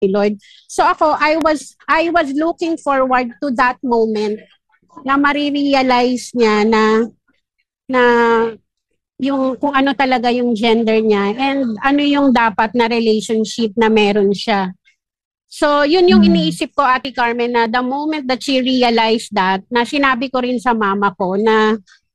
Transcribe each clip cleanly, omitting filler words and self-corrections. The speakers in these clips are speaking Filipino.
Lord. So ako, I was looking forward to that moment na marirealize niya na yung kung ano talaga yung gender niya and ano yung dapat na relationship na meron siya. So, yun yung iniisip ko, Ate Carmen, na the moment that she realized that, na sinabi ko rin sa mama ko na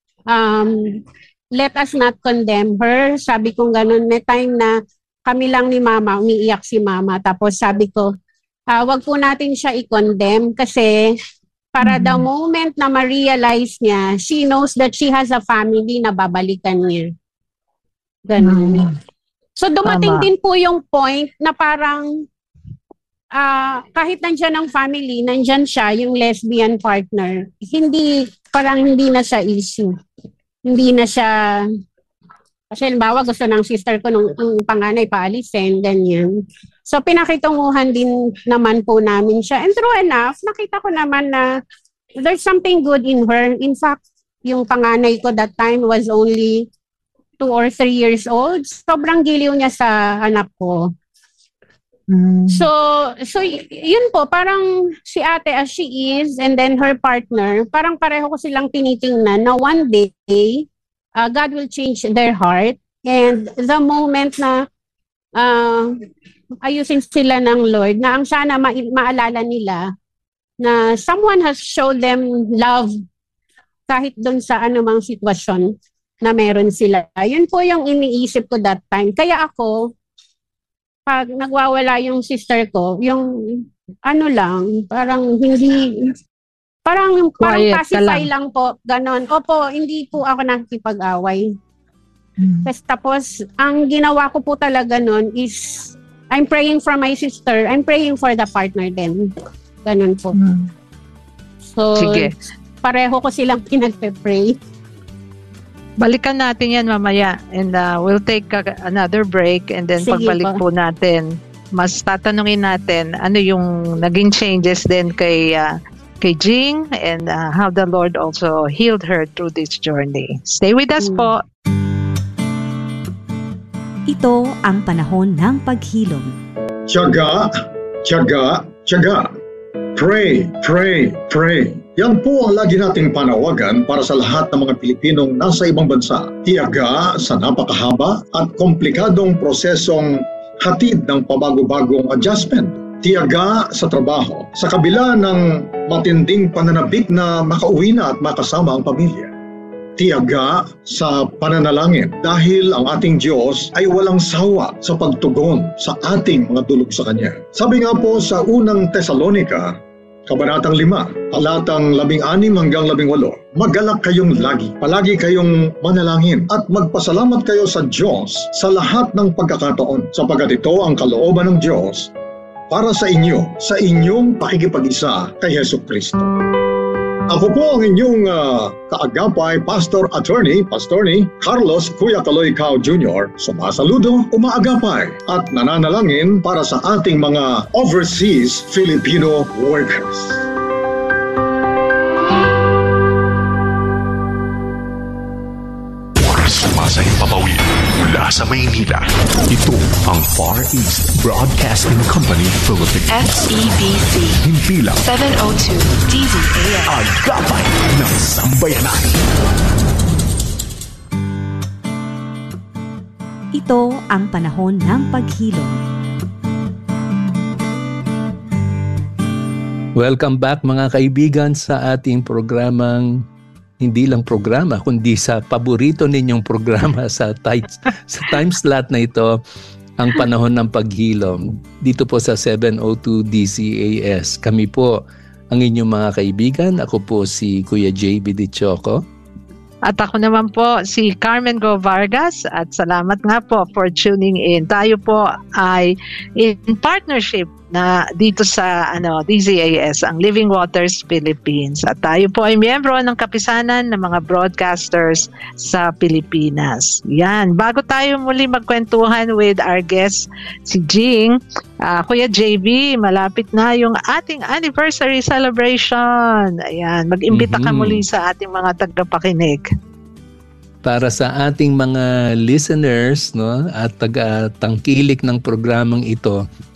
let us not condemn her. Sabi ko ganun, may time na kami lang ni mama, umiiyak si mama. Tapos sabi ko, wag po natin siya i-condemn kasi para the moment na ma-realize niya, she knows that she has a family na babalikan niya. Ganun. So dumating din po yung point na parang kahit nandyan ang family, nandyan siya, yung lesbian partner, parang hindi na siya issue. Hindi na siya, kasi halimbawa gusto ng sister ko nung panganay paalisin, ganyan. So pinakitunguhan din naman po namin siya. And true enough, nakita ko naman na there's something good in her. In fact, yung panganay ko that time was only 2 or 3 years old. Sobrang giliw niya sa anak ko. So yun po, parang si ate as she is and then her partner, parang pareho ko silang tinitingnan na one day, God will change their heart. And the moment na ayusin sila ng Lord, na ang sana maalala nila na someone has showed them love kahit dun sa anumang sitwasyon na meron sila. Yun po yung iniisip ko that time. Kaya ako, pag nagwawala yung sister ko, yung ano lang, parang pacify lang po, ganon. Opo, hindi po ako nakikipag-away. Tapos, ang ginawa ko po talaga nun is, I'm praying for my sister, I'm praying for the partner din. Ganon po. So, sige. Pareho ko silang pinagpe-pray. Balikan natin yan mamaya and we'll take another break and then sige pagbalik po natin, mas tatanungin natin ano yung naging changes din kay Jing and how the Lord also healed her through this journey. Stay with us po. Ito ang panahon ng paghilom. Tiyaga, tiyaga, tiyaga. Pray, pray, pray. Yan po ang lagi nating panawagan para sa lahat ng mga Pilipinong nasa ibang bansa. Tiyaga sa napakahaba at komplikadong prosesong hatid ng pabago-bagong adjustment. Tiyaga sa trabaho sa kabila ng matinding pananabik na makauwi na at makasama ang pamilya. Tiyaga sa pananalangin dahil ang ating Diyos ay walang sawa sa pagtugon sa ating mga dulog sa Kanya. Sabi nga po sa unang Tesalonica, Kabanatang 5, talatang 16 hanggang 18, magalak kayong lagi, palagi kayong manalangin at magpasalamat kayo sa Diyos sa lahat ng pagkakataon sapagkat ito ang kalooban ng Diyos para sa inyo, sa inyong pakikipag-isa kay Hesus Kristo. Ako po ang inyong kaagapay, Pastor Attorney Carlos Kuya Kaloy Cao Jr. Sumasaludo, umaagapay at nananalangin para sa ating mga overseas Filipino workers. Sumasay papawid mula sa Maynila. Ito ang Far East Broadcasting Company Philippines. FEBC. Himpilang 702 DZAS. Agapay ng Sambayanan. Ito ang panahon ng paghilom. Welcome back mga kaibigan sa ating programang hindi lang programa, kundi sa paborito ninyong programa sa time slot na ito, ang panahon ng paghilom. Dito po sa 702 DZAS. Kami po ang inyong mga kaibigan. Ako po si Kuya JB Dichoco. At ako naman po si Carmen Go Vargas at salamat nga po for tuning in. Tayo po ay in partnership na dito sa DZAS, ang Living Waters Philippines. At tayo po ay miyembro ng kapisanan ng mga broadcasters sa Pilipinas. Yan, bago tayo muli magkwentuhan with our guest, si Jing, Kuya JB, malapit na yung ating anniversary celebration. Ayan, mag-imbita ka muli sa ating mga tagapakinig. Para sa ating mga listeners, no, at taga-tangkilik ng programang ito,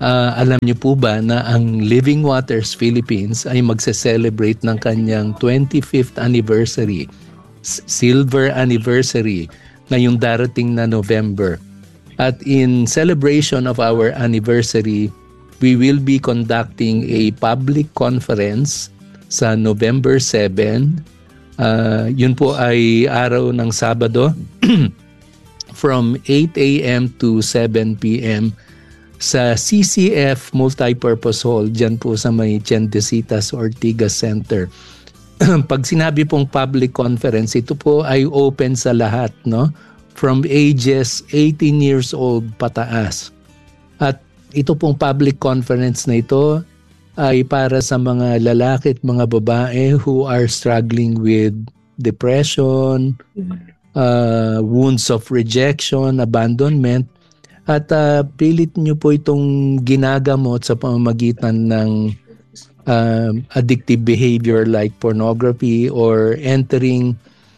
alam niyo po ba na ang Living Waters Philippines ay magse-celebrate ng kanyang 25th anniversary, silver anniversary, ngayong darating na November. At in celebration of our anniversary, we will be conducting a public conference sa November 7. Yun po ay araw ng Sabado from 8 a.m. to 7 p.m. sa CCF Multipurpose Hall, dyan po sa may Tiendesitas Ortigas Center. Pag sinabi pong public conference, ito po ay open sa lahat, no? From ages 18 years old pataas. At ito pong public conference na ito ay para sa mga lalaki at mga babae who are struggling with depression, wounds of rejection, abandonment, at pilit nyo po itong ginagamot sa pamamagitan ng addictive behavior like pornography or entering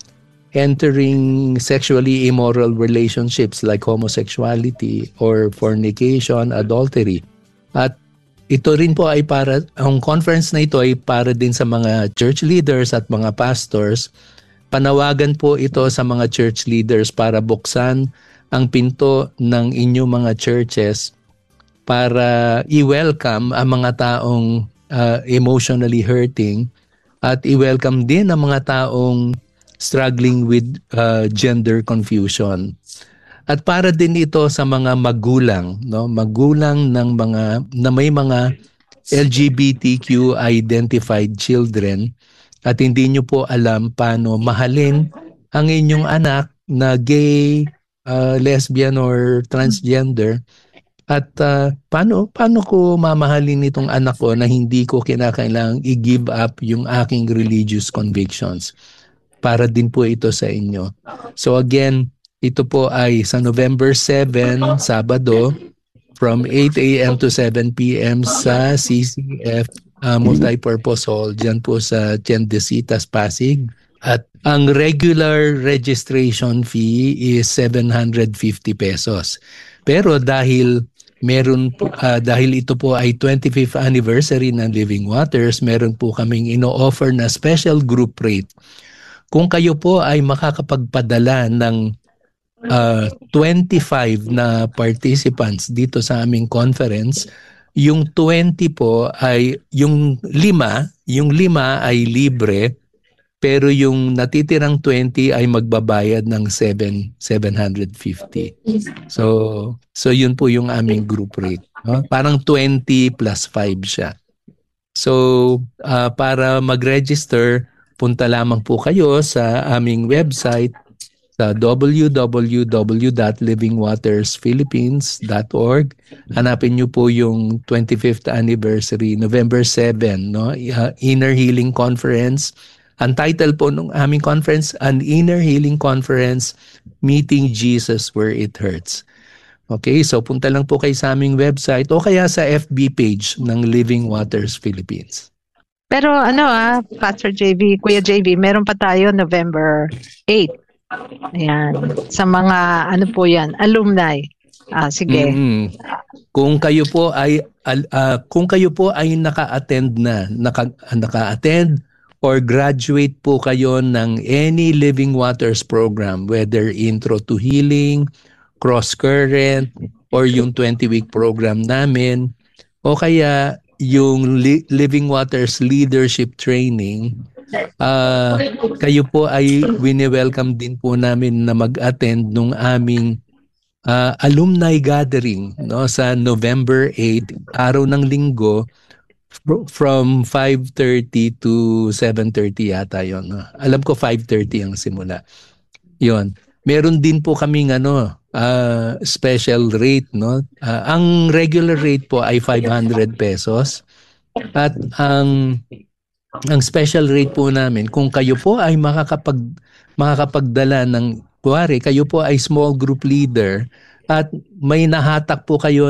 sexually immoral relationships like homosexuality or fornication, adultery. At ito rin po ay ang conference na ito ay para din sa mga church leaders at mga pastors. Panawagan po ito sa mga church leaders para buksan ang pinto ng inyong mga churches para i-welcome ang mga taong emotionally hurting at i-welcome din ang mga taong struggling with gender confusion. At para din ito sa mga magulang, no? Magulang ng na may mga LGBTQ identified children at hindi nyo po alam paano mahalin ang inyong anak na gay, lesbian or transgender, at paano ko mamahalin itong anak ko na hindi ko kinakailangang i-give up yung aking religious convictions. Para din po ito sa inyo. So again, ito po ay sa November 7, Sabado, from 8 a.m. to 7 p.m. sa CCF Multipurpose Hall, dyan po sa Tiendesitas, Pasig. At ang regular registration fee is 750 pesos. Pero dahil ito po ay 25th anniversary ng Living Waters, meron po kaming ino-offer na special group rate. Kung kayo po ay makakapagpadala ng 25 na participants dito sa aming conference, yung 20 po ay yung 5 ay libre, pero yung natitirang 20 ay magbabayad ng 750. So yun po yung aming group rate, no? Parang 20 plus 5 siya. So para mag-register, punta lamang po kayo sa aming website sa www.livingwatersphilippines.org. Hanapin niyo po yung 25th anniversary, November 7, no? Inner Healing Conference. Ang title po ng aming conference, An Inner Healing Conference, Meeting Jesus Where It Hurts. Okay, so punta lang po kayo sa aming website o kaya sa FB page ng Living Waters Philippines. Pero Pastor JV, Kuya JV, meron pa tayo November 8. Ayan, sa mga po yan, alumni. Sige. Kung kayo po ay naka-attend or graduate po kayo ng any Living Waters program, whether Intro to Healing, Cross Current, or yung 20-week program namin, o kaya yung Living Waters Leadership Training, kayo po ay wini-welcome din po namin na mag-attend nung aming alumni gathering, no, sa November 8, araw ng linggo, from 5:30 to 7:30 yata yon. Alam ko 5:30 ang simula. Yon. Meron din po kaming special rate, no. Ang regular rate po ay 500 pesos. At ang special rate po namin, kung kayo po ay makakapagdala ng, kuwari, kayo po ay small group leader at may nahatak po kayo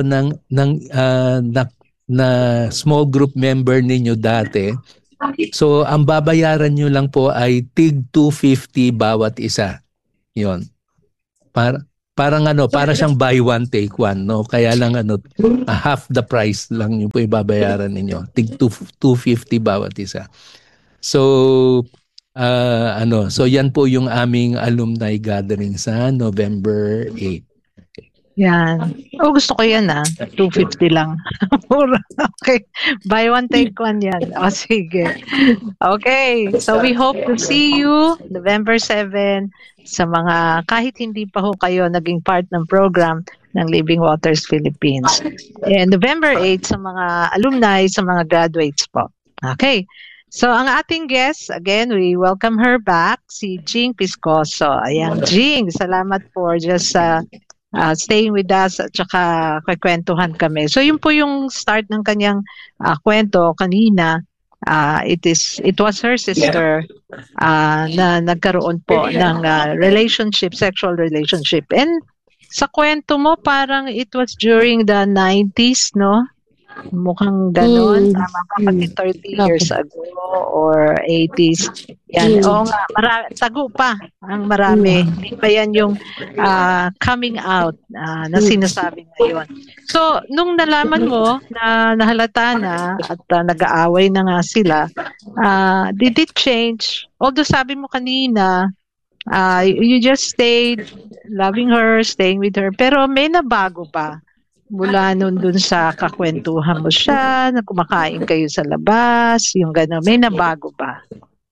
na small group member ninyo dati. So, ang babayaran nyo lang po ay tig 250 bawat isa. Yon. Parang para siyang buy one take one, no? Kaya lang half the price lang yung po ibabayaran ninyo. Tig 250 bawat isa. So so yan po yung aming alumni gathering sa November 8. Yan. Gusto ko yan 250 lang. Mura. Okay. Buy one, take one yan. Sige. Okay. So we hope to see you November 7 sa mga, kahit hindi pa ho kayo naging part ng program ng Living Waters Philippines. And November 8 sa mga alumni, sa mga graduates po. Okay. So ang ating guest, again, we welcome her back, si Jing Piscoso. Ayan, Jing, salamat for just staying with us at saka kwentuhan kami. So yun po yung start ng kanyang kwento kanina. It was her sister na nagkaroon po ng sexual relationship. And sa kwento mo, parang it was during the 90s, no? Mukhang ganon. Tama ba? Pati 30 years ago or 80s. Yan. Oo nga. Tago pa ang marami. Hindi pa yan yung coming out na sinasabi ngayon. So, nung nalaman mo na nahalata na at nag-aaway na nga sila, did it change? Although sabi mo kanina, you just stayed loving her, staying with her, pero may nabago pa. Mula nun dun sa kakwentuhan mo siya, na kumakain kayo sa labas, yung gano'n, may nabago ba?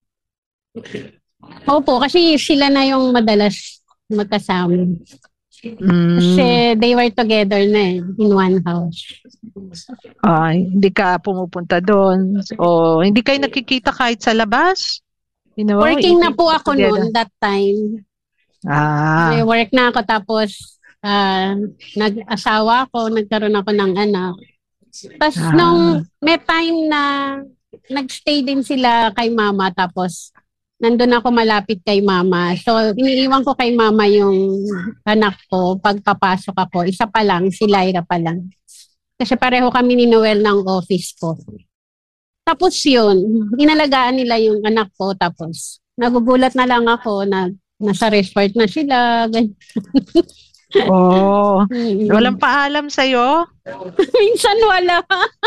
Opo, kasi sila na yung madalas magkasama. Kasi they were together na in one house. Hindi ka pumupunta doon? O hindi kayo nakikita kahit sa labas? You know, working na po ako noon that time. May work na ako tapos nag-asawa ako, nagkaroon ako ng anak. Tapos nung may time na nagstay din sila kay mama tapos nandun ako malapit kay mama. So iniiwan ko kay mama yung anak ko pagpapasok ako. Isa pa lang, si Lyra pa lang. Kasi pareho kami ni Noel ng office ko. Tapos yun, inalagaan nila yung anak ko tapos nagugulat na lang ako na nasa resort na sila. Walang paalam sa'yo? Minsan wala.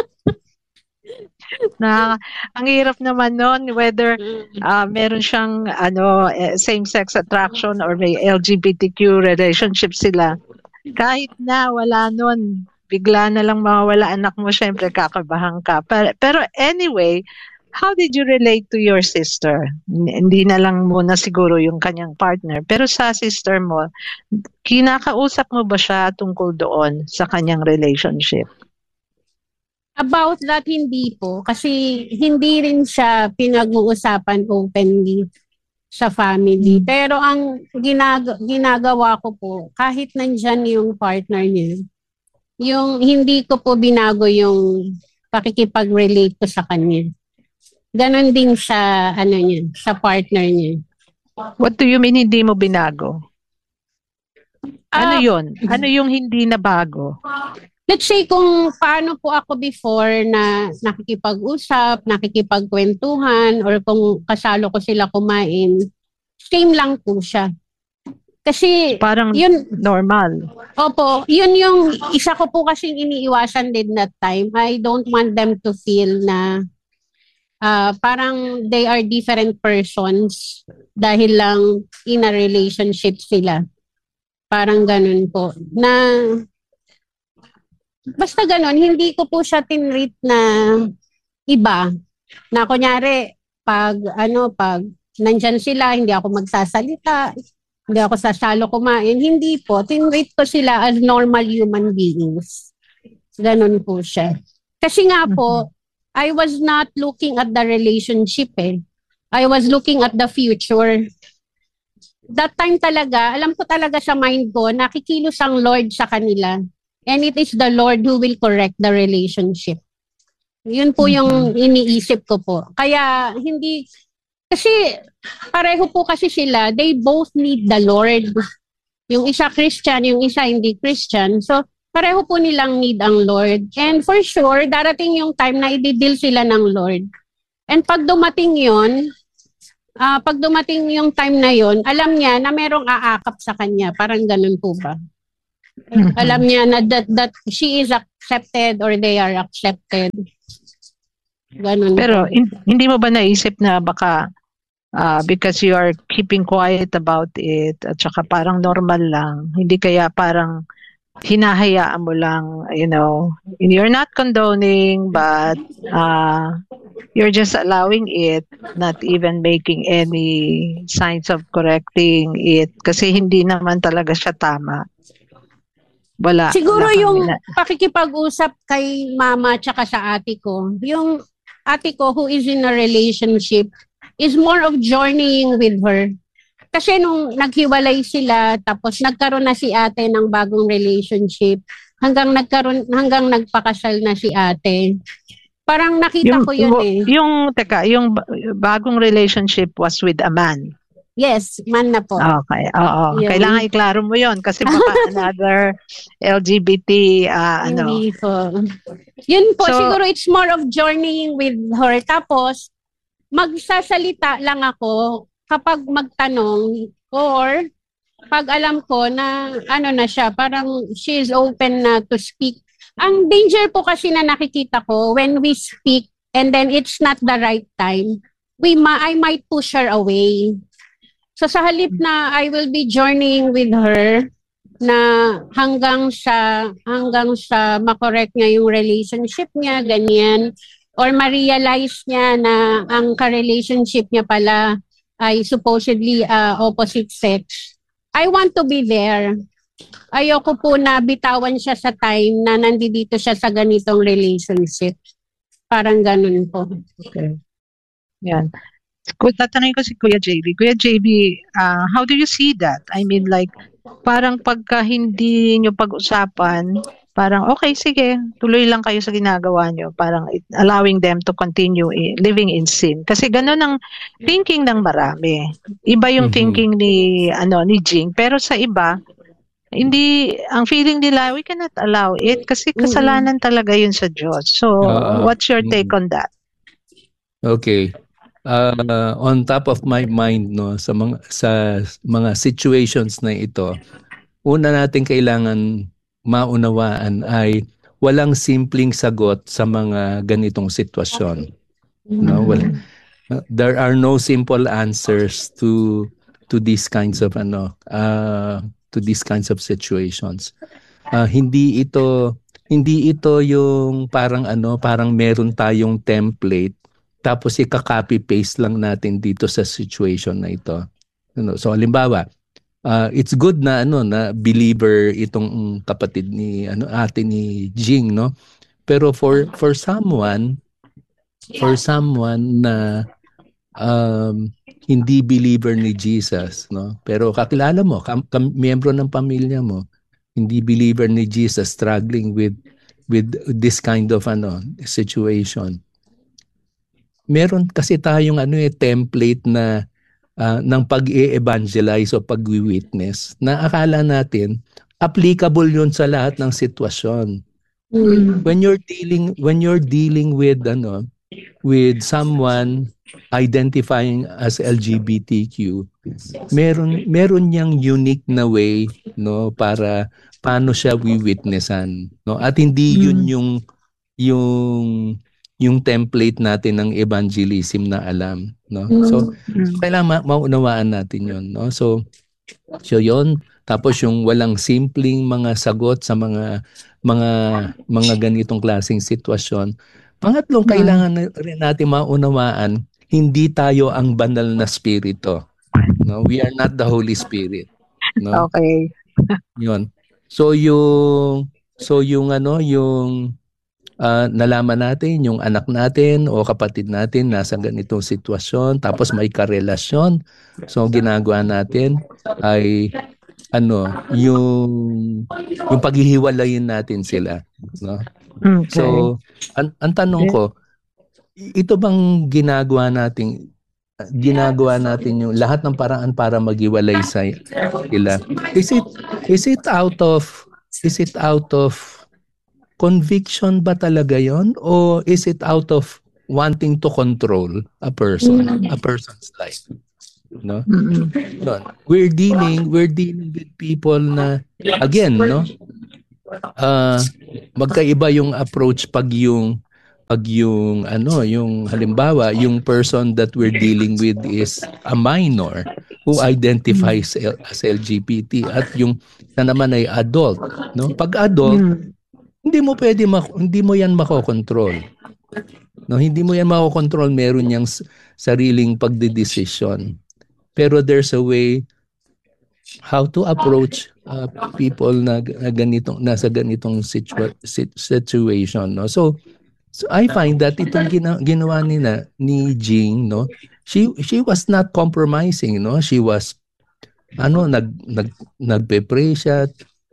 Ang hirap naman nun whether meron siyang same-sex attraction or may LGBTQ relationship sila. Kahit na wala nun, bigla na lang mawawala anak mo, syempre kakabahan ka. Pero anyway, how did you relate to your sister? Hindi na lang muna siguro yung kanyang partner. Pero sa sister mo, kinakausap mo ba siya tungkol doon sa kanyang relationship? About that, hindi po. Kasi hindi rin siya pinag-uusapan openly sa family. Pero ang ginagawa ko po, kahit nandyan yung partner niya, yung hindi ko po binago yung pakikipag-relate ko sa kanya. Ganon din sa sa partner niya. What do you mean hindi mo binago? Ano 'yon? Ano yung hindi na bago? Let's say kung paano po ako before na nakikipag-usap, nakikipagkwentuhan, or kung kasalo ko sila kumain, same lang po siya. Kasi parang yun normal. Opo, yun yung isa ko po kasing iniiwasan din that time. I don't want them to feel na parang they are different persons dahil lang in a relationship sila. Parang ganun po. Basta ganun, hindi ko po siya tinreat na iba. Na kunyari, pag nandyan sila, hindi ako magsasalita, hindi ako sasalo kumain, hindi po. Tinreat ko sila as normal human beings. Ganun po siya. Kasi nga po, I was not looking at the relationship I was looking at the future. That time talaga, alam ko talaga sa mind ko, nakikilos ang Lord sa kanila. And it is the Lord who will correct the relationship. Yun po yung iniisip ko po. Kaya hindi, kasi pareho po kasi sila, they both need the Lord. Yung isa Christian, yung isa hindi Christian. So, pareho po nilang need ang Lord. And for sure, darating yung time na i-deal sila ng Lord. And pag dumating yon, pag dumating yung time na yon, alam niya na merong aakap sa kanya. Parang ganun po ba? Alam niya na that she is accepted or they are accepted. Ganun. Pero hindi mo ba naisip na baka because you are keeping quiet about it at saka parang normal lang, hindi kaya parang hinahayaan mo lang, you're not condoning but you're just allowing it, not even making any signs of correcting it kasi hindi naman talaga siya tama. Wala. Siguro yung pakikipag-usap kay mama tsaka sa ate ko, yung ate ko who is in a relationship is more of journeying with her. Kasi nung naghiwalay sila, tapos nagkaroon na si ate ng bagong relationship, hanggang nagpakasal na si ate. Parang nakita ko yun Yung bagong relationship was with a man. Yes, man na po. Okay, oo. Yun. Kailangan iklaro mo yon kasi baka another LGBT, Hindi po. Yun po, siguro it's more of journeying with her. Tapos, magsasalita lang ako kapag magtanong or pag alam ko na na siya, parang she is open na to speak. Ang danger po kasi na nakikita ko when we speak and then it's not the right time, I might push her away. So sa halip na I will be journeying with her na hanggang sa makorek niya yung relationship niya, ganyan, or ma-realize niya na ang ka-relationship niya pala ay supposedly opposite sex. I want to be there. Ayoko po na bitawan siya sa time na nandito siya sa ganitong relationship. Parang ganun po. Okay. Yan. Tatanungin ko si Kuya JB. Kuya JB, how do you see that? I mean, like, parang pagka hindi nyo pag-usapan, parang okay, sige, tuloy lang kayo sa ginagawa nyo. Parang allowing them to continue living in sin. Kasi gano'n ang thinking ng marami. Iba yung thinking ni Jing. Pero sa iba, ang feeling nila, we cannot allow it kasi kasalanan talaga yun sa Diyos. So, what's your take on that? Okay. On top of my mind sa mga situations na ito, una natin kailangan maunawaan ay walang simpleng sagot sa mga ganitong sitwasyon. There are no simple answers to these kinds of to these kinds of situations. Hindi ito yung parang meron tayong template tapos ika-copy paste lang natin dito sa situation na ito. So halimbawa, it's good na na believer itong kapatid ni ate ni Jing, no? Pero for someone na hindi believer ni Jesus, no? Pero kakilala mo, miyembro ng pamilya mo, hindi believer ni Jesus, struggling with this kind of situation. Meron kasi tayong template na ng pag-e-evangelize o pag-witness na akala natin applicable yun sa lahat ng sitwasyon. When you're dealing with someone identifying as LGBTQ, meron niyang unique na way, no, para paano siya witnessan, no? At hindi yun yung template natin ng evangelism na alam, no? So kailangan maunawaan natin 'yon, no? So yun, tapos yung walang simpleng mga sagot sa mga ganitong klaseng sitwasyon. Pangatlong, kailangan rin natin maunawaan, hindi tayo ang banal na spirito, no? We are not the Holy Spirit, no? Okay. Yun. So yung nalaman natin yung anak natin o kapatid natin nasa ganitong sitwasyon, tapos may karelasyon. So ginagawa natin ay yung paghihiwalayin natin sila, no? Okay. So ang tanong ko, ito bang ginagawa natin yung lahat ng paraan para maghiwalay sila? Is it out of conviction ba talaga yon, o is it out of wanting to control a person's life? no? No. We're dealing with people na again, no? Magkaiba yung approach pag yung halimbawa yung person that we're dealing with is a minor who identifies as LGBT at yung na naman ay adult, no? Pag adult, hindi mo yan makokontrol. No, hindi mo yan makokontrol, meron yang sariling pagdedesisyon. Pero there's a way how to approach people na nasa ganitong situation, no? So I find that itong ginawa ni Jing, no, she was not compromising, no? She was nagpe-pray siya.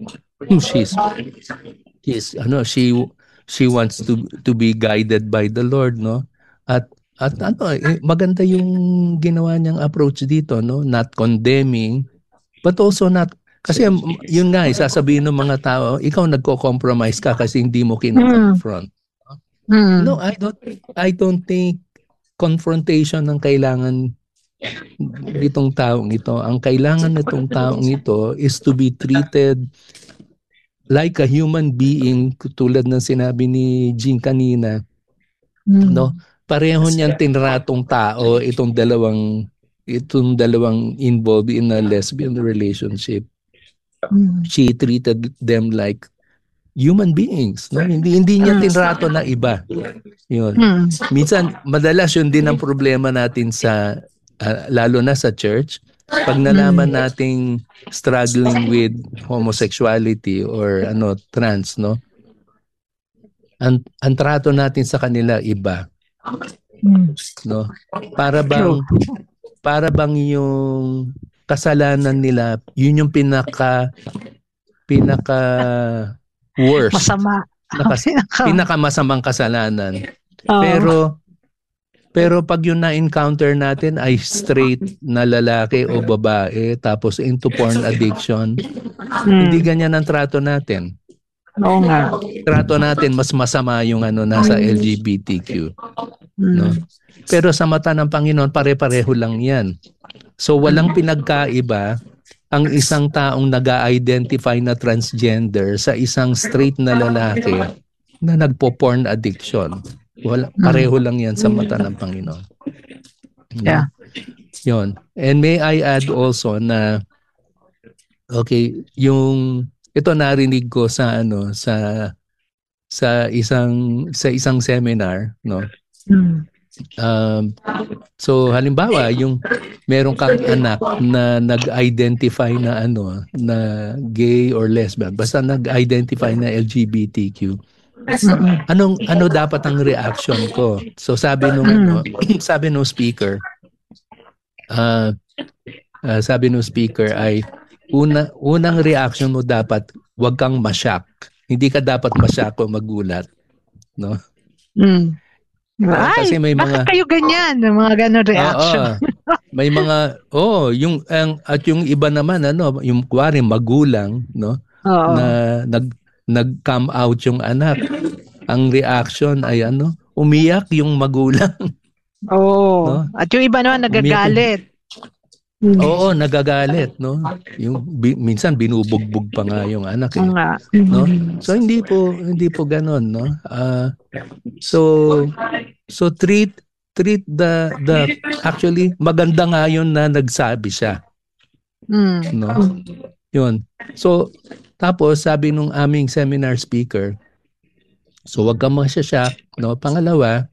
She wants to be guided by the Lord, no? At maganda yung ginawa niyang approach dito, no? Not condemning, but also not, kasi yun nga, sasabihin ng mga tao, ikaw nagko-compromise ka kasi hindi mo kina-confront. No, I don't think confrontation ang kailangan nitong taong ito. Ang kailangan nitong taong ito is to be treated like a human being, tulad ng sinabi ni Jean kanina. No? Pareho niyang tinratong tao itong dalawang involved in a lesbian relationship. She treated them like human beings, no? Hindi niya tinrato na iba. Yun. Minsan madalas yun din ang problema natin sa lalo na sa church, pag nalaman nating struggling with homosexuality or trans, no? Ang trato natin sa kanila iba. No? Para bang yung kasalanan nila, yun yung pinaka worst. Masama. Pinakamasamang kasalanan. Pero pag yung na-encounter natin ay straight na lalaki o babae tapos into porn addiction, hindi ganyan ang trato natin. Oo nga. Trato natin mas masama yung nasa LGBTQ. No? Pero sa mata ng Panginoon, pare-pareho lang yan. So walang pinagkaiba ang isang taong nag-identify na transgender sa isang straight na lalaki na nagpo-porn addiction. Pareho lang yan sa mata ng Panginoon. Yeah. Yun. And may I add also na ito narinig ko sa isang seminar, no? So halimbawa yung meron kang anak na nag-identify na na gay or lesbian, basta nag-identify na LGBTQ. Ano dapat ang reaction ko? So sabi nung speaker ay unang reaction mo dapat wag kang ma-shock. Hindi ka dapat ma-shock o magulat, no? Kasi may mga, bakit kayo ganyan? Mga ganun reaction. May mga at yung iba naman yung kuwari magulang, no? Na nag-come out yung anak. Ang reaction ay umiyak yung magulang. No? At yung iba naman nagagalit. Oo, nagagalit, no? Yung minsan binubugbog pa nga yung anak, no? So hindi po ganoon, no? So treat the actually maganda nga yun na nagsabi siya. No? Yun. So tapos sabi nung aming seminar speaker, so wag kang masya-shock, no? Pangalawa,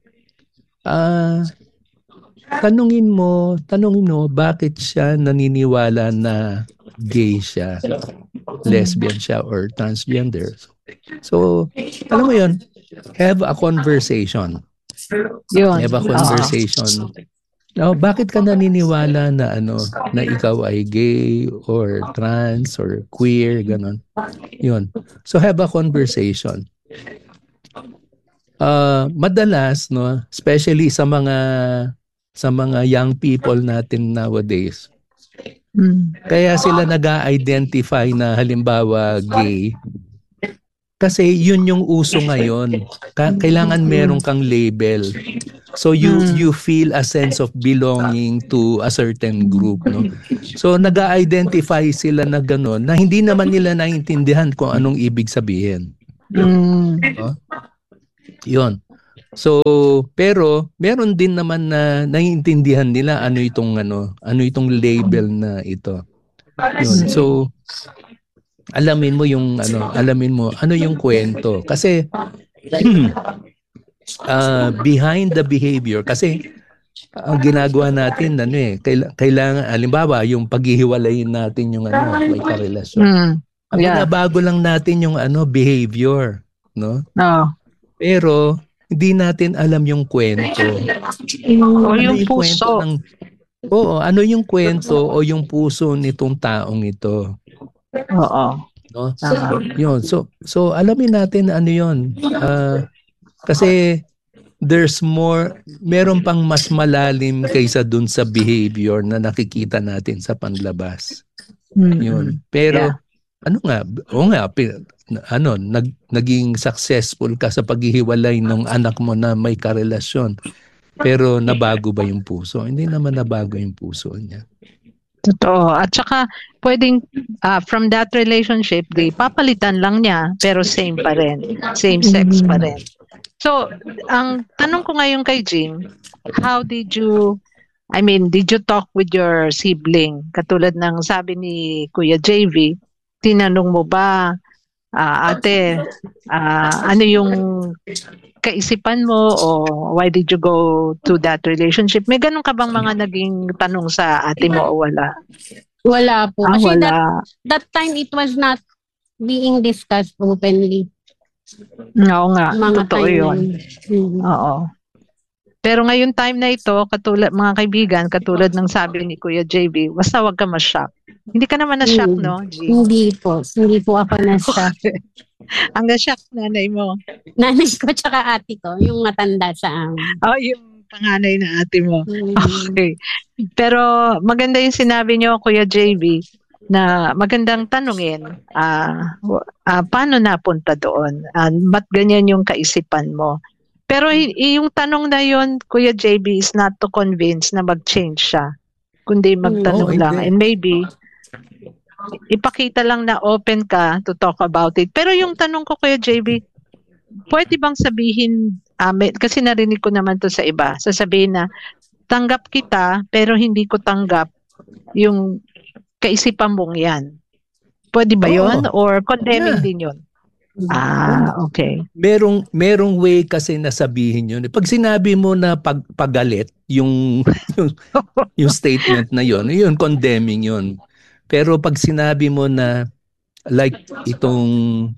tanungin mo bakit siya naniniwala na gay siya, lesbian siya or transgender. So alam mo yun, have a conversation. Have a conversation. Now, bakit ka naniniwala na na ikaw ay gay or trans or queer, ganon? Yun. So have a conversation. Madalas, no, especially sa mga young people natin nowadays. Kaya sila nag-identify na halimbawa gay kasi yun yung uso ngayon. Kailangan meron kang label. So you feel a sense of belonging to a certain group, no? So nag-identify sila na gano'n na hindi naman nila naiintindihan kung anong ibig sabihin. No? Yun. So, pero meron din naman na naiintindihan nila ano itong label na ito. Yun. So, alamin mo ano yung kwento. Kasi behind the behavior, kasi ang ginagawa natin kailangan halimbawa yung paghihiwalayin natin yung may karelasyon. Binabago lang natin yung behavior, no? Pero hindi natin alam yung kwento. O yung puso. Ano yung kwento o yung puso nitong taong ito. Oo. No? Yun. So alamin natin ano yun. Kasi meron pang mas malalim kaysa dun sa behavior na nakikita natin sa panlabas. Yun. Pero naging successful ka sa paghihiwalay ng anak mo na may karelasyon. Pero nabago ba yung puso? Hindi naman nabago yung puso niya. Totoo. At saka pwedeng from that relationship, papalitan lang niya pero same pa rin. Same sex pa rin. So, ang tanong ko ngayon kay Jim, did you talk with your sibling? Katulad ng sabi ni Kuya JV, tinanong mo ba, ate, ano yung kaisipan mo o why did you go to that relationship? May ganun ka bang mga naging tanong sa ate mo o wala? Wala po. Kasi wala. That time it was not being discussed openly. Oo nga, Mga totoo yun. Oo. Pero ngayon time na ito, mga kaibigan, katulad ng sabi ni Kuya JB, basta wag ka ma-shock. Hindi ka naman na-shock, no, G? Hindi po ako na-shock. Ang na-shock nanay mo? Nanay ko tsaka ate ko, yung matanda sa amin. Yung panganay na ate mo. Okay. Pero maganda yung sinabi niyo, Kuya JB, na magandang tanungin, paano napunta doon? Ba't ganyan yung kaisipan mo? Pero yung tanong na yon, Kuya JB, is not to convince na mag-change siya, kundi magtanong lang. And maybe, ipakita lang na open ka to talk about it. Pero yung tanong ko, Kuya JB, pwede bang sabihin, kasi narinig ko naman to sa iba, sasabihin na, tanggap kita, pero hindi ko tanggap yung kaisipan mong yan. Pwede ba yun? Or condemning din yun? Okay. Merong way kasi na sabihin yun. Pag sinabi mo na pagalit yung statement na yun condemning yun. Pero pag sinabi mo na like itong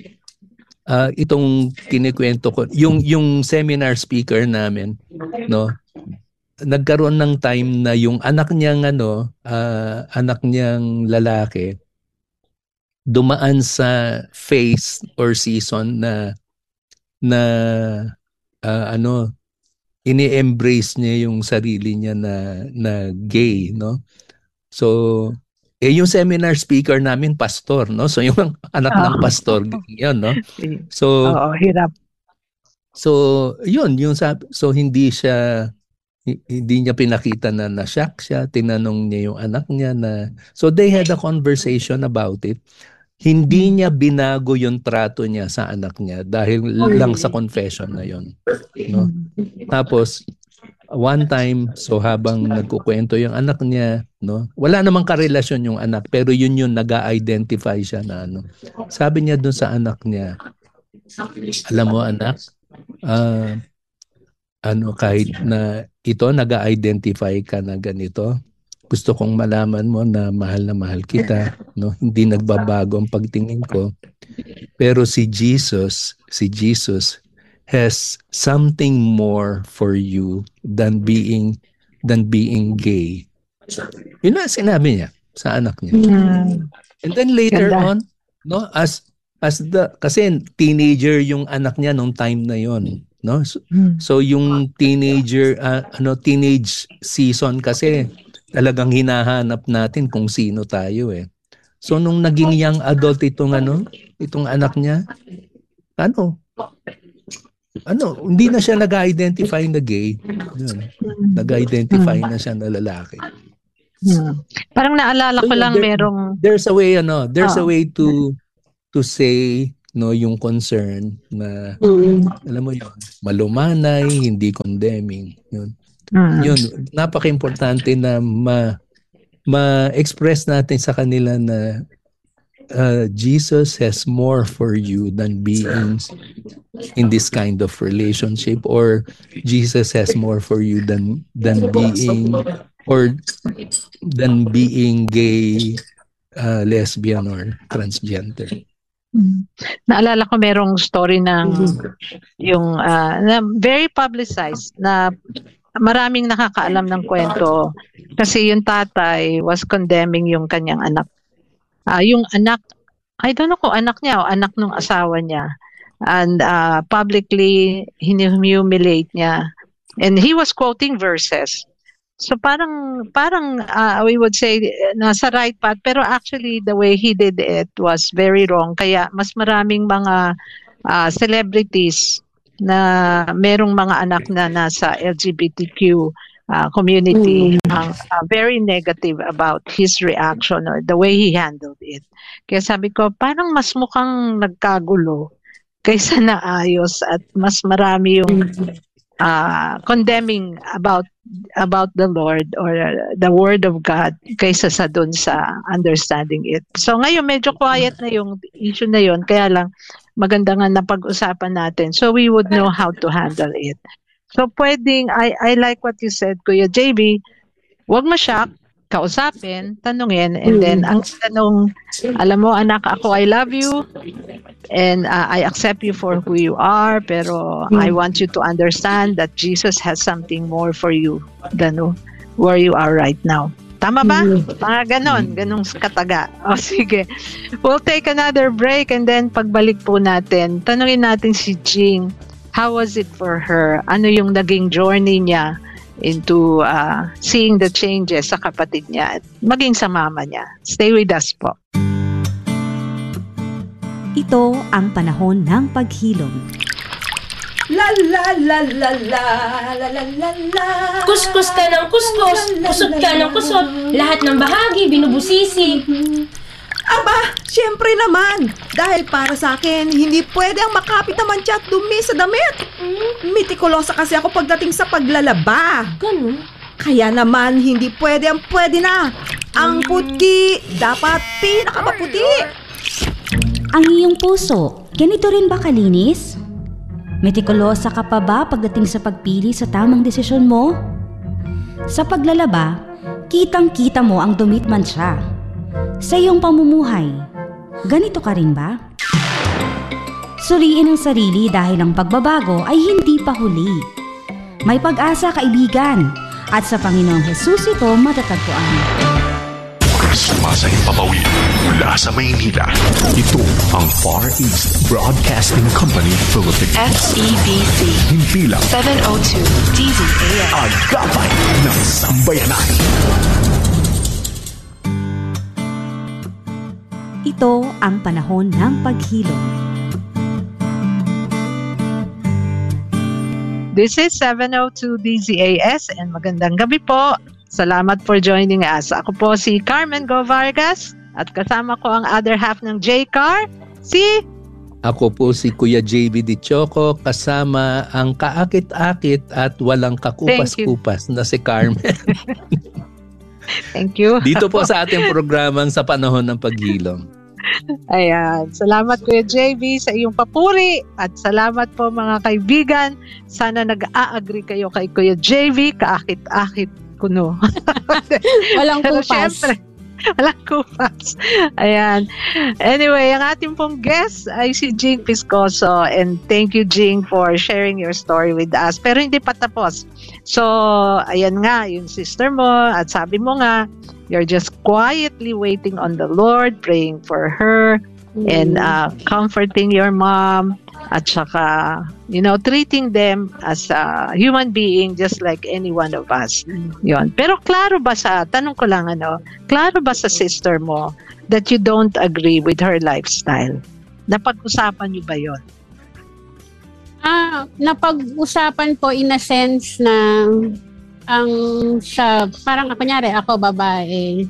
kinikwento ko, yung seminar speaker namin, no? Nagkaroon ng time na yung anak niyang lalaki dumaan sa phase or season na ini-embrace niya yung sarili niya na gay, no? So yung seminar speaker namin pastor, no? So yung anak ng pastor yun, no? So hirap. So yun yung so hindi niya pinakita na na-shock siya, tinanong niya yung anak niya so they had a conversation about it. Hindi niya binago yung trato niya sa anak niya dahil lang sa confession na yun, no? Tapos one time, so habang nagkukwento yung anak niya, no, wala namang karelasyon yung anak, pero yun nag-identify siya na sabi niya dun sa anak niya, alam mo anak, kahit na ito nag-identify ka na ganito, gusto kong malaman mo na mahal kita, no? Hindi nagbabago ang pagtingin ko. Pero si Jesus has something more for you than being gay. Yun na sinabi niya sa anak niya. And then later on, no, kasi teenager yung anak niya nung time na yon, no? So yung teenage season kasi talagang hinahanap natin kung sino tayo eh. So nung naging young adult itong anak niya, hindi na siya nag-identify na gay. Yun. Nag-identify na siya na lalaki. Parang naalala ko lang merong there's a way a way to say yung concern na alam mo yun, malumanay, hindi condemning. Yun. Yun, napaka-importante na ma-express natin sa kanila na Jesus has more for you than being in this kind of relationship, or Jesus has more for you than being gay, lesbian or transgender. Naalala ko merong story ng yung na very publicized na maraming nakakaalam ng kwento kasi yung tatay was condemning yung kanyang anak. Yung anak, I don't know kung anak niya o anak ng asawa niya, and publicly humiliate niya, and he was quoting verses. So parang we would say nasa right path, pero actually the way he did it was very wrong. Kaya mas maraming mga celebrities na merong mga anak na nasa LGBTQ community very negative about his reaction or the way he handled it. Kaya sabi ko, parang mas mukhang nagkagulo kaysa naayos at mas marami yung condemning about the Lord or the Word of God kaysa sa dun sa understanding it. So ngayon medyo quiet na yung issue na yun, kaya lang maganda nga na pag-usapan natin so we would know how to handle it. So pwedeng, I like what you said, Kuya JB, wag ma-shock, kausapin, tanungin, and then ang tanong, alam mo anak, ako I love you, and I accept you for who you are, pero I want you to understand that Jesus has something more for you than where you are right now. Tama ba? Mga ganong kataga. O sige, we'll take another break, and then pagbalik po natin, tanungin natin si Jing, how was it for her? Ano yung naging journey niya into seeing the changes sa kapatid niya at maging sa mama niya? Stay with us po. Ito ang panahon ng paghilom. La la la la la la la la la. Kuskus ka ng kuskus, kusot ka ng kusot, lahat ng bahagi binubusisi. Aba, syempre naman. Dahil para sa akin, hindi pwede ang makapit na mancha at dumi sa damit. Mitikulosa kasi ako pagdating sa paglalaba. Ganun? Kaya naman, hindi pwede ang pwede na. Ang puti, dapat pinakamaputi. Ang iyong puso, ganito rin ba kalinis? Mitikulosa ka pa ba pagdating sa pagpili sa tamang desisyon mo? Sa paglalaba, kitang-kita mo ang dumit mancha. Sa iyong pamumuhay, ganito ka rin ba? Suriin ang sarili dahil ang pagbabago ay hindi pa huli. May pag-asa, kaibigan, at sa Panginoong Hesus ito matatagpuan. Sumasayang papawid mula sa Maynila. Ito ang Far East Broadcasting Company Philippines. FEBC. Himpilang 702 DZAS. Agapay ng Sambayanan. Ito ang panahon ng paghilom. This is 702 DZAS and magandang gabi po. Salamat for joining us. Ako po si Carmen Go Vargas at kasama ko ang other half ng J-Car, si... Ako po si Kuya JB Di Choco, kasama ang kaakit-akit at walang kakupas-kupas na si Carmen. Thank you. Dito po sa ating programang Sa Panahon ng Paghilom. Ayan. Salamat Kuya JB sa iyong papuri at salamat po mga kaibigan. Sana nag-a-agree kayo kay Kuya JB, kaakit-akit kuno. Walang kupas. Siyempre, walang kupas. Ayan. Anyway, ang ating pong guest ay si Jing Piscoso, and thank you Jing for sharing your story with us. Pero hindi pa tapos. So, ayan nga, yung sister mo, at sabi mo nga, you're just quietly waiting on the Lord, praying for her, and comforting your mom, at saka, treating them as a human being just like any one of us. Yun. Pero klaro ba tanong ko lang klaro ba sa sister mo that you don't agree with her lifestyle? Napag-usapan niyo ba yun? Napag-usapan po in a sense na parang kunyari ako babae,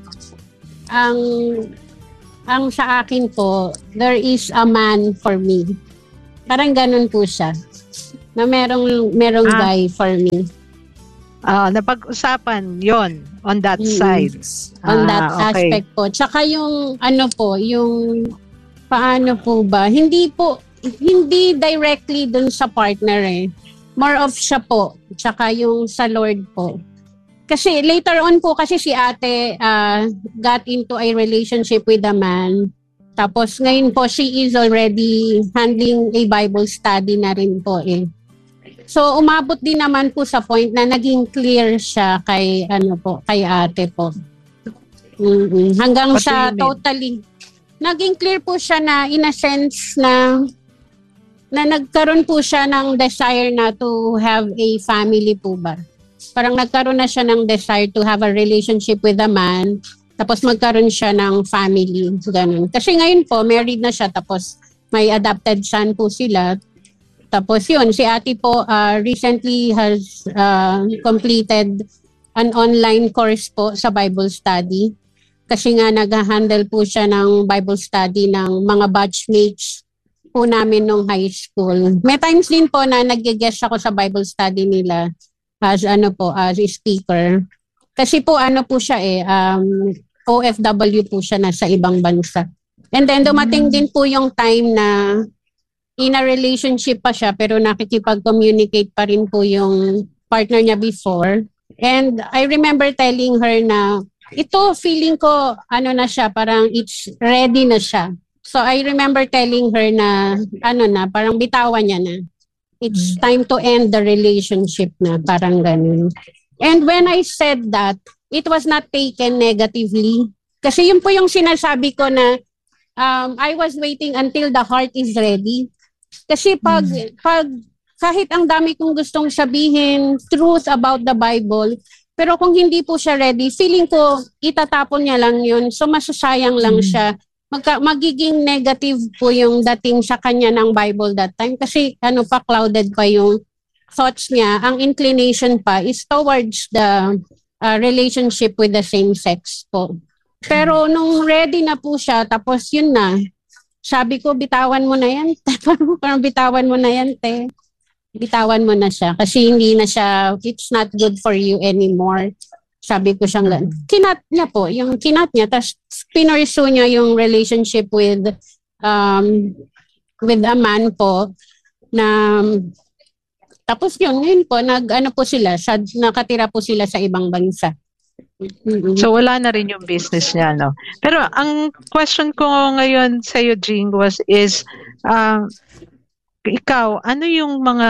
ang sa akin po, there is a man for me. Parang ganun po siya. Na merong guy for me. Napag-usapan yon on that side. On that aspect po. Tsaka yung yung paano po ba? Hindi directly dun sa partner More of siya po. Tsaka yung sa Lord po. Kasi later on po kasi si ate got into a relationship with a man. Tapos ngayon po she is already handling a Bible study na rin po So umabot din naman po sa point na naging clear siya kay ate po. Hanggang sa totally naging clear po siya na in a sense na nagkaroon po siya ng desire na to have a family po ba. Parang nagkaroon na siya ng desire to have a relationship with a man, tapos magkaroon siya ng family, ganun. Kasi ngayon po, married na siya, tapos may adopted son po sila. Tapos yun, si ate po recently has completed an online course po sa Bible study. Kasi nga nag-handle po siya ng Bible study ng mga batchmates po namin nung high school. May times din po na nag-guest ako sa Bible study nila as as a speaker. Kasi po po siya OFW po siya nasa ibang bansa. And then dumating din po yung time na in a relationship pa siya pero nakikipag-communicate pa rin po yung partner niya before. And I remember telling her na ito feeling ko na siya, parang it's ready na siya. So I remember telling her na parang bitawan niya na. It's time to end the relationship na, parang ganun. And when I said that, it was not taken negatively. Kasi yun po yung sinasabi ko na I was waiting until the heart is ready. Kasi pag kahit ang dami kong gustong sabihin, truth about the Bible, pero kung hindi po siya ready, feeling ko itatapon niya lang yun. So masasayang lang siya. Magiging negative po yung dating sa kanya ng Bible that time kasi clouded pa yung thoughts niya. Ang inclination pa is towards the relationship with the same sex po. Pero nung ready na po siya, tapos yun na, sabi ko, bitawan mo na yan. Parang bitawan mo na yan, te. Bitawan mo na siya kasi hindi na siya, it's not good for you anymore. Sabi ko siyang kinat niya po, yung kinat niya, tapos pinursue niya yung relationship with a man po na tapos yun po, po sila, nakatira po sila sa ibang bansa. So wala na rin yung business niya, no? Pero ang question ko ngayon sa iyo, Jean, is ikaw, ano yung mga,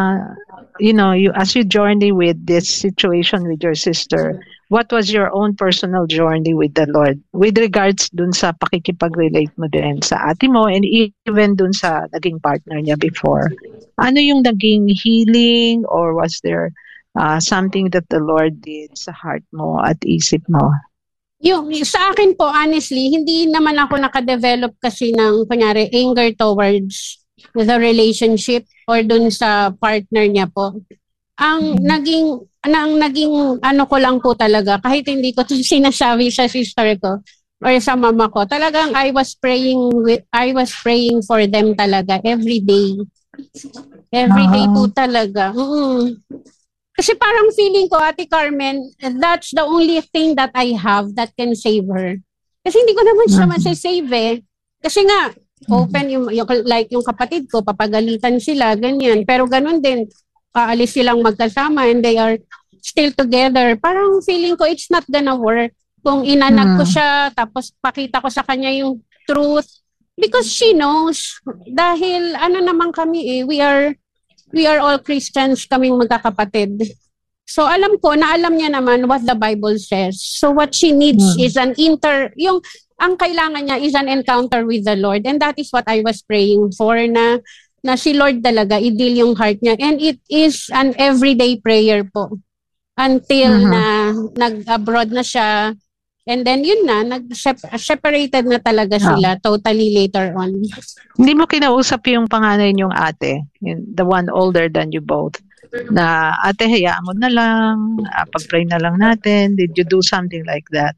as you journey with this situation with your sister, what was your own personal journey with the Lord with regards dun sa pakikipag-relate mo din sa ate mo and even dun sa naging partner niya before? Ano yung naging healing or was there something that the Lord did sa heart mo at isip mo? Yung sa akin po, honestly, hindi naman ako nakadevelop kasi ng kunyari anger towards the relationship or dun sa partner niya po. Ang naging ko lang po talaga, kahit hindi ko sinasabi sa sister ko or sa mama ko, talagang I was praying for them talaga every day. Every day po talaga. Kasi parang feeling ko, Ate Carmen, that's the only thing that I have that can save her. Kasi hindi ko naman siya masasave Kasi nga, open yung kapatid ko, papagalitan sila, ganyan. Pero ganun din, aalis silang magkasama and they are still together. Parang feeling ko it's not gonna work. Kung inanag ko siya, tapos pakita ko sa kanya yung truth. Because she knows, dahil naman kami we are all Christians, kaming magkakapatid. So alam ko, na alam niya naman what the Bible says. So what she needs is ang kailangan niya is an encounter with the Lord. And that is what I was praying for, na si Lord talaga, i-deal yung heart niya. And it is an everyday prayer po. Until na nag-abroad na siya, And then yun na, separated na talaga sila totally later on. Hindi mo kinausap yung panganay niyong ate, the one older than you both, na ate, hayaan mo na lang, pag-pray na lang natin. Did you do something like that?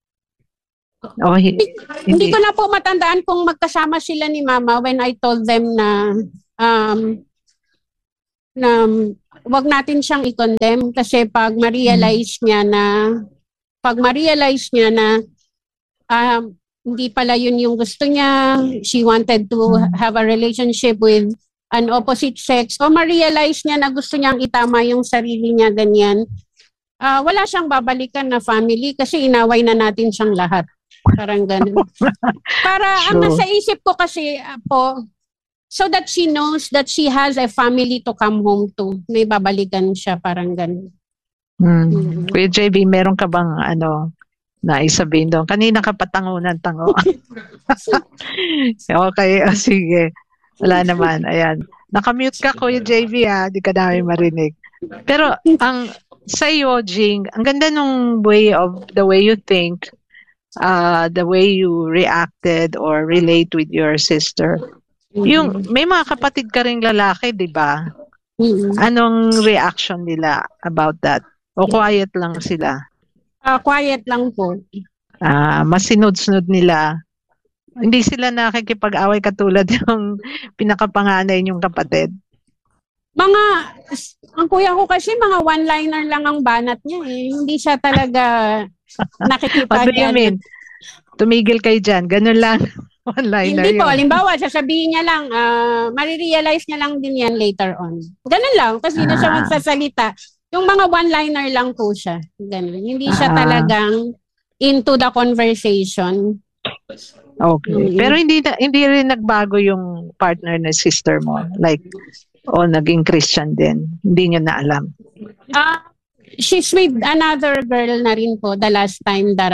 Hindi ko na po matandaan kung magkasama sila ni Mama when I told them na wag natin siyang i-condemn kasi pag ma-realize niya na hindi pala yun yung gusto niya, she wanted to have a relationship with an opposite sex, o ma-realize niya na gusto niyang itama yung sarili niya ganyan, wala siyang babalikan na family kasi inaway na natin siyang lahat. Parang ganun. Ang nasa isip ko kasi po, so that she knows that she has a family to come home to. May babalikan siya, parang ganun. Kuya JB, meron ka bang na isabihin doon? Kanina ka tango. Okay, sige. Wala naman. Ayan. Nakamute ka, Kuya JB, di ka namin marinig. Pero sa iyo, Jing, ang ganda nung the way you think, the way you reacted or relate with your sister. Yung may mga kapatid ka ring lalaki, di ba? Anong reaction nila about that? O quiet lang sila? Quiet lang po. Mas sinod-sunod nila. Hindi sila nakikipag-away katulad yung pinakapanganay niyong kapatid? Ang kuya ko kasi mga one-liner lang ang banat niya eh. Hindi siya talaga nakikipag- What do you mean? Tumigil kayo dyan. Ganun lang. One-liner Hindi po. yun. Halimbawa, sasabihin niya lang, marirealize niya lang din yan later on. Ganun lang. Kasi hindi na siya magsasalita. Yung mga one-liner lang po siya. Ganun. Hindi siya talagang into the conversation. Okay. Pero hindi rin nagbago yung partner na sister mo? Like, naging Christian din? Hindi niya na alam? She's with another girl na rin po the last time that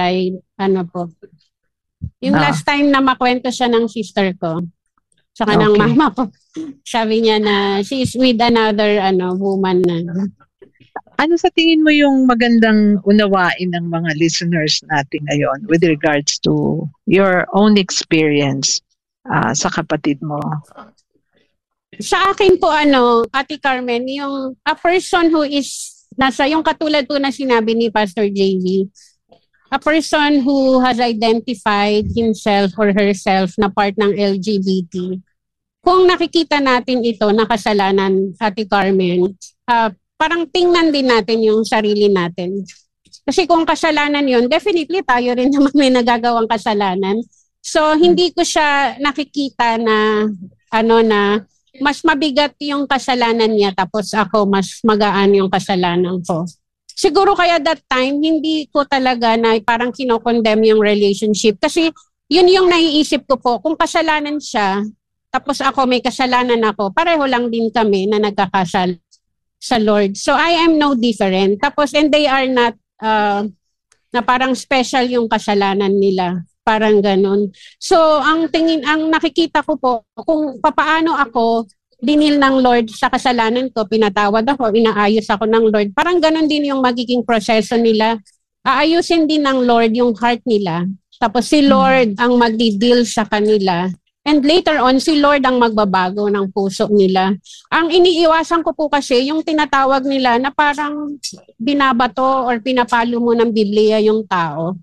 yung last time na makwento siya ng sister ko saka ng mama ko. Sabi niya na she's with another woman na. Ano sa tingin mo yung magandang unawain ng mga listeners natin ngayon with regards to your own experience sa kapatid mo? Sa akin po Ate Carmen, yung a person who is yung katulad po na sinabi ni Pastor JV, a person who has identified himself or herself na part ng LGBT. Kung nakikita natin ito na kasalanan, Ate Carmen, parang tingnan din natin yung sarili natin. Kasi kung kasalanan yun, definitely tayo rin naman may nagagawang kasalanan. So, hindi ko siya nakikita na mas mabigat yung kasalanan niya tapos ako mas magaan yung kasalanan ko. Siguro kaya that time, hindi ko talaga na parang kinokondemn yung relationship. Kasi yun yung naiisip ko po, kung kasalanan siya, tapos ako may kasalanan ako, pareho lang din kami na nagkakasal sa Lord. So I am no different. Tapos and they are not na parang special yung kasalanan nila. Parang ganun. So ang nakikita ko po kung papaano ako dinil ng Lord sa kasalanan ko, pinatawad ako, inaayos ako ng Lord. Parang ganun din yung magiging proseso nila. Aayusin din ng Lord yung heart nila. Tapos si Lord ang magdi-deal sa kanila. And later on, si Lord ang magbabago ng puso nila. Ang iniiwasan ko po kasi, yung tinatawag nila na parang binabato or pinapalo mo ng Biblia yung tao.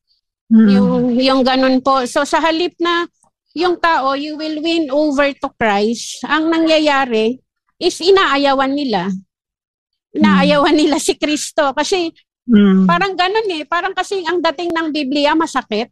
Yung ganun po. So sa halip na yung tao, you will win over to Christ, ang nangyayari is inaayawan nila. Inaayawan nila si Kristo. Kasi parang ganun eh. Parang kasi ang dating ng Biblia masakit.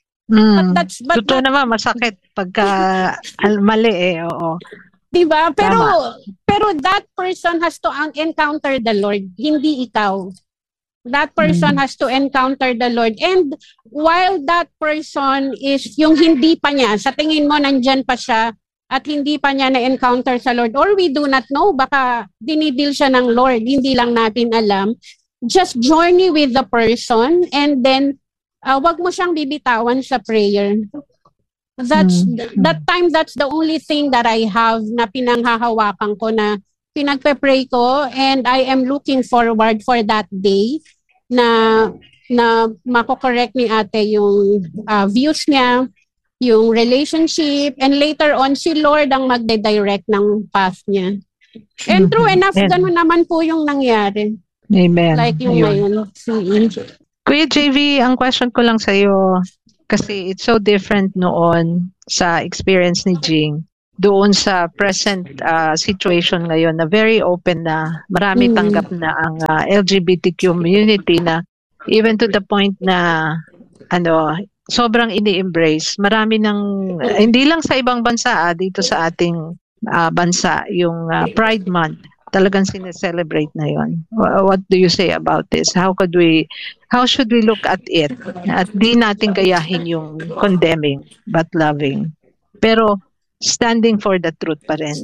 Totoo naman, masakit pagka mali eh, oo. Diba? Pero that person has to encounter the Lord, hindi ikaw. That person has to encounter the Lord. And while that person is yung hindi pa niya, sa tingin mo nandyan pa siya at hindi pa niya na-encounter sa Lord, or we do not know, baka dinidil siya ng Lord, hindi lang natin alam. Just journey with the person and then wag mo siyang bibitawan sa prayer. That time, that's the only thing that I have na pinanghahawakan ko, na pinagpe-pray ko, and I am looking forward for that day na na mako-correct ni ate yung views niya, yung relationship, and later on, si Lord ang magde-direct ng path niya. And true enough, ganun naman po yung nangyari. Amen. Like yung ngayon. Kuya JV, ang question ko lang sa'yo, kasi it's so different noon sa experience ni Jing, doon sa present situation ngayon na very open na, marami tanggap na ang LGBTQ community na even to the point na sobrang ini-embrace. Marami ng, hindi lang sa ibang bansa, dito sa ating bansa, yung Pride Month, talagang sineselebrate na yon. What do you say about this? How should we look at it? At di natin gayahin yung condemning, but loving. Pero standing for the truth pa rin.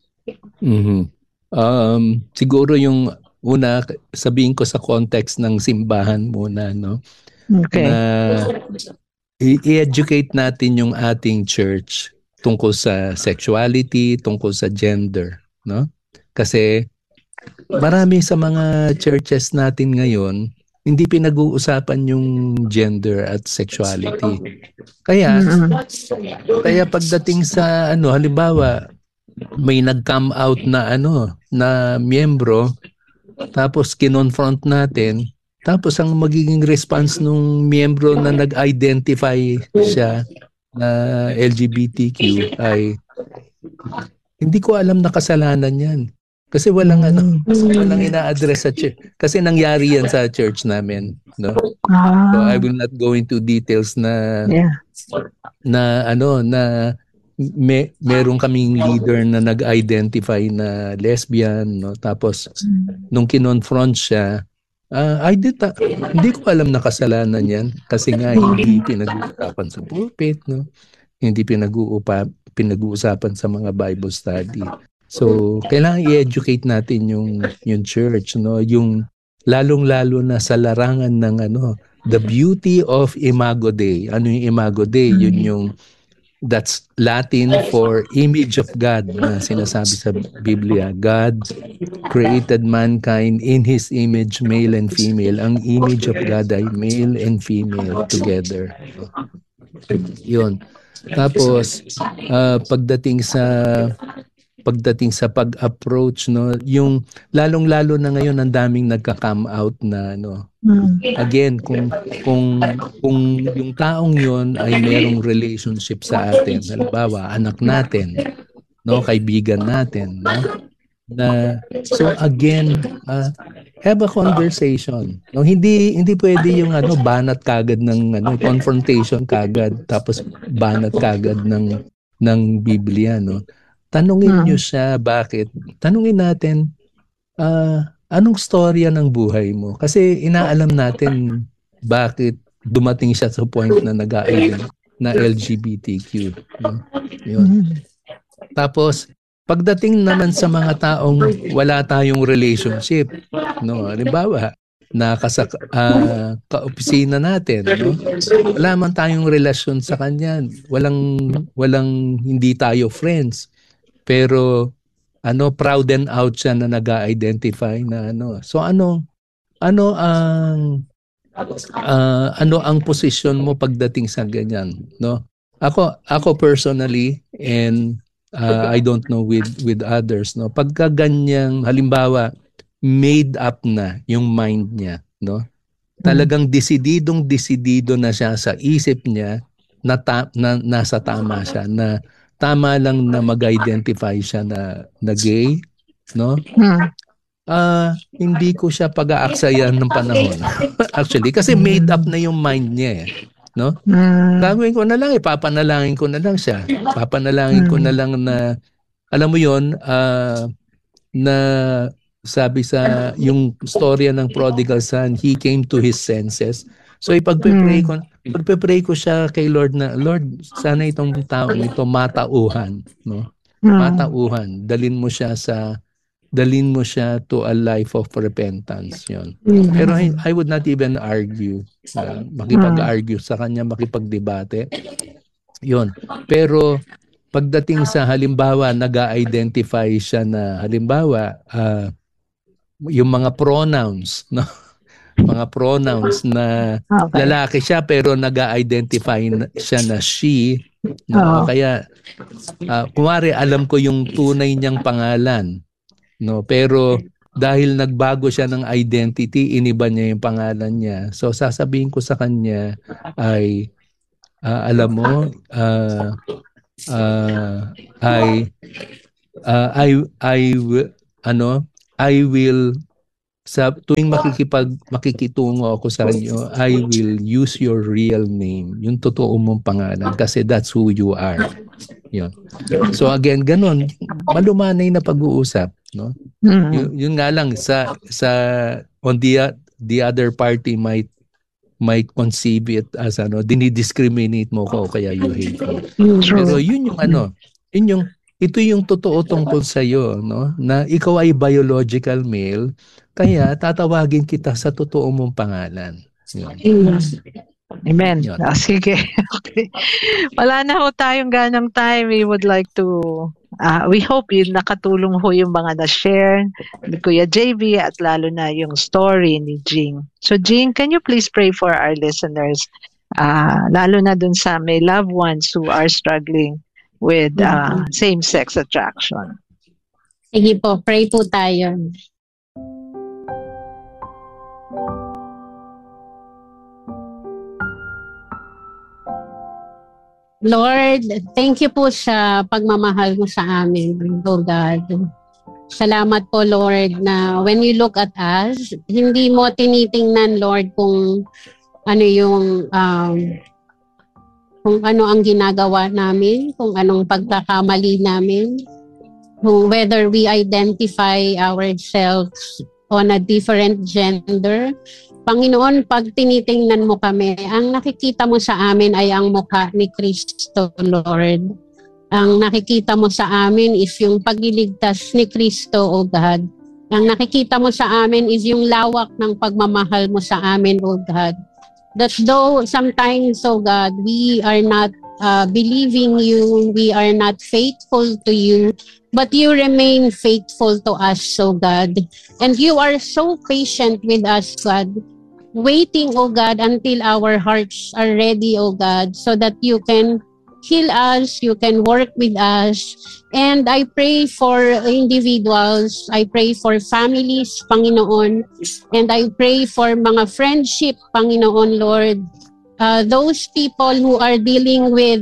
Siguro yung una, sabihin ko sa context ng simbahan muna, no? Okay. Na i-educate natin yung ating church tungkol sa sexuality, tungkol sa gender, no? Kasi marami sa mga churches natin ngayon, hindi pinag-uusapan yung gender at sexuality. Kaya pagdating sa halimbawa, may nag-come out na na miyembro, tapos kinonfront natin, tapos ang magiging response nung miyembro na nag-identify siya na LGBTQ ay hindi ko alam na kasalanan yan. Kasi walang ina-address sa church. Kasi nangyari yan sa church namin, no? So I will not go into details na meron kaming leader na nag-identify na lesbian, no? Tapos nung kinonfront siya, hindi ko alam na kasalanan yan kasi nga hindi pinag-uusapan sa pulpit, no? Hindi pinag-uusapan sa mga Bible study. So, kailangan i-educate natin yung church, no? Yung lalong-lalo na sa larangan ng the beauty of Imago Dei. Ano yung Imago Dei? Yun yung that's Latin for image of God na sinasabi sa Biblia. God created mankind in His image, male and female. Ang image of God ay male and female together. Yun. Tapos, pagdating sa pag-approach, no, yung lalong-lalo na ngayon ang daming nagka-come out na again, kung yung taong yon ay merong relationship sa atin, halimbawa anak natin, no, kaibigan natin, no, so again, have a conversation, no, hindi pwede yung banat kagad ng confrontation kagad, tapos banat kagad ng Biblia, no. Tanungin niyo siya, bakit? Tanungin natin, anong storya ng buhay mo? Kasi inaalam natin bakit dumating siya sa point na nag-a-identify na LGBTQ. No? Yun. Tapos, pagdating naman sa mga taong wala tayong relationship, no? Halimbawa, ka-opisina natin, no? Wala man tayong relasyon sa kanya, walang hindi tayo friends. Pero proud and out siya na nag-identify na So ano ang posisyon mo pagdating sa ganyan, no? Ako personally, and I don't know with others, no. Pagka ganyang halimbawa made up na yung mind niya, no? Talagang desidido na siya sa isip niya na nasa tama siya, na tama lang na mag-identify siya na gay, no? Hindi ko siya pag-aaksayan ng panahon. Actually, kasi made up na yung mind niya, no? Gagawin ko na lang, papanalangin ko na lang siya. Papanalangin ko na lang na, alam mo yon, na sabi sa yung storya ng prodigal son, he came to his senses. So ipagpe-pray ko siya kay Lord na, Lord, sana itong taong ito matauhan, no? Matauhan. Dalin mo siya to a life of repentance, yon. Pero I would not even argue, makipag-argue sa kanya, makipagdebate. Yon. Pero pagdating sa halimbawa, nag-identify siya na halimbawa yung mga pronouns, no? mga pronouns na lalaki siya pero nag-identify siya na she. No? Kaya, kumari alam ko yung tunay niyang pangalan. No? Pero dahil nagbago siya ng identity, iniba niya yung pangalan niya. So sasabihin ko sa kanya ay, alam mo, I will sa tuwing makikitungo ako sa inyo, I will use your real name, yung totoo mong pangalan, kasi that's who you are. Yun. So again, ganun, malumanay na pag-uusap, no? Yun nga lang sa on the other party might conceive it as dinidiscriminate mo ko o kaya you hate me. Pero yun yung ito yung totoo tungkol sa iyo, no? Na ikaw ay biological male, kaya tatawagin kita sa totoo mong pangalan. Amen. Sige. Okay. Wala na ho tayong ganang time. We would like to we hope yun nakatulong ho yung mga na-share ni Kuya JV at lalo na yung story ni Jing. So Jing, can you please pray for our listeners? Lalo na dun sa may loved ones who are struggling with same-sex attraction. Sige po, pray po tayo. Lord, thank you po sa pagmamahal mo sa amin, oh God. Salamat po, Lord, na when you look at us, hindi mo tinitingnan, Lord, kung ano yung kung ano ang ginagawa namin, kung anong pagkakamali namin, kung whether we identify ourselves on a different gender. Panginoon, pag tinitingnan mo kami, ang nakikita mo sa amin ay ang mukha ni Kristo, Lord. Ang nakikita mo sa amin is yung pagliligtas ni Kristo, O God. Ang nakikita mo sa amin is yung lawak ng pagmamahal mo sa amin, O God. That though sometimes, oh God, we are not believing you, we are not faithful to you, but you remain faithful to us, oh God. And you are so patient with us, God, waiting, oh God, until our hearts are ready, oh God, so that you can heal us, you can work with us. And I pray for individuals, I pray for families, Panginoon, and I pray for mga friendship, Panginoon, Lord. Those people who are dealing with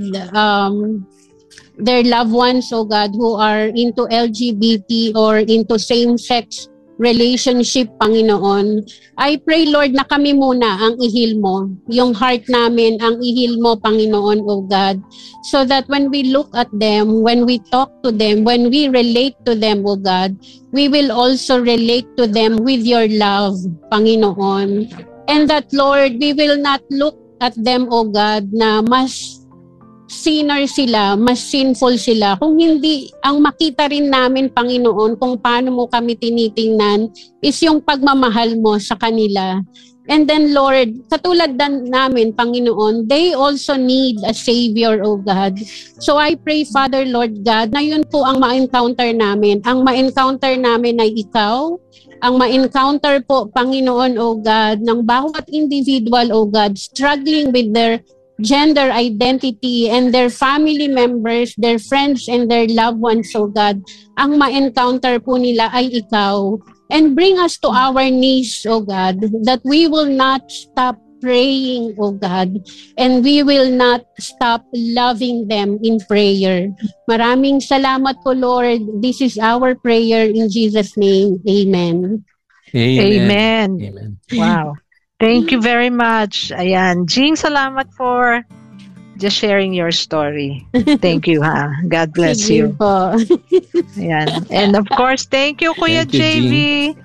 their loved ones, oh God, who are into LGBT or into same-sex relationship, Panginoon. I pray, Lord, na kami muna ang ihil mo. Yung heart namin ang ihil mo, Panginoon, O God. So that when we look at them, when we talk to them, when we relate to them, O God, we will also relate to them with your love, Panginoon. And that, Lord, we will not look at them, O God, na mas sinner sila, mas sinful sila. Kung hindi, ang makita rin namin, Panginoon, kung paano mo kami tinitingnan, is yung pagmamahal mo sa kanila. And then, Lord, katulad namin, Panginoon, they also need a Savior, O God. So I pray, Father, Lord God, na yun po ang ma-encounter namin. Ang ma-encounter namin ay Ikaw. Ang ma-encounter po, Panginoon, O God, ng bawat individual, O God, struggling with their gender identity and their family members, their friends, and their loved ones, oh God, ang ma-encounter po nila ay Ikaw. And bring us to our knees, oh God, that we will not stop praying, oh God, and we will not stop loving them in prayer. Maraming salamat po, Lord. This is our prayer in Jesus' name. Amen. Amen. Amen. Wow. Thank you very much. Ayan. Jing, salamat for just sharing your story. Thank you, ha. God bless you. Ayan. And of course, thank you, Kuya JV,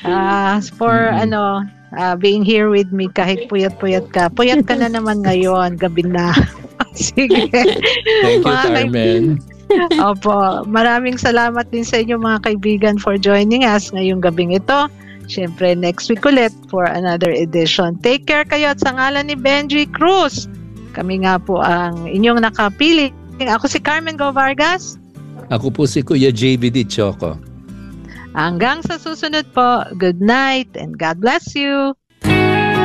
for being here with me kahit puyat-puyat ka. Puyat ka na naman ngayon, gabi na. Sige. Thank you, Carmen. Opo. Maraming salamat din sa inyo, mga kaibigan, for joining us ngayong gabing ito. Siyempre, next week ulit for another edition. Take care kayo at sa ngalan ni Benji Cruz. Kami nga po ang inyong nakapili. Ako si Carmen Go Vargas. Ako po si Kuya JV Di Choco. Hanggang sa susunod po, good night and God bless you.